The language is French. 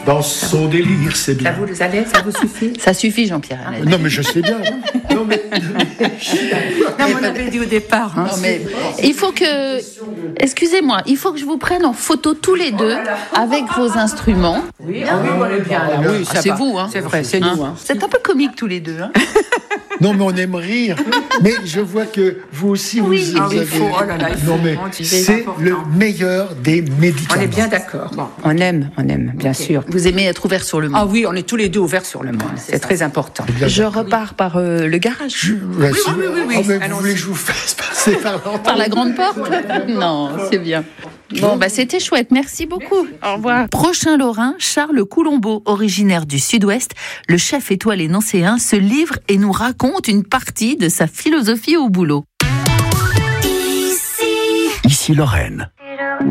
dans son délire, c'est bien. Ça vous suffit? Ça suffit, Jean-Pierre. Non, mais je sais bien. Non, mais On l'avait dit au départ. Non, mais il faut que... Excusez-moi, il faut que je vous prenne en photo tous les deux avec vos instruments. Oui, on est bien là. Oui, ça c'est va. vous, hein. C'est vrai, c'est nous. Hein. C'est un peu comique tous les deux. Hein. non, mais on aime rire. Mais je vois que vous aussi, vous avez... Non, mais c'est le meilleur des médicaments. On est bien d'accord. Bon, on aime, bien sûr. Vous aimez être ouvert sur le monde. Ah oui, on est tous les deux ouverts sur le monde. C'est très important. Je repars par le garage. Oui. Oui. Mais vous voulez que je vous fasse passer par l'entrée? Par la grande porte? Non, c'est bien. Bon, c'était chouette. Merci beaucoup. Au revoir. Prochain Lorrain, Charles Coulombeau, originaire du Sud-Ouest, le chef étoilé nancéen, se livre et nous raconte une partie de sa philosophie au boulot. Ici Lorraine.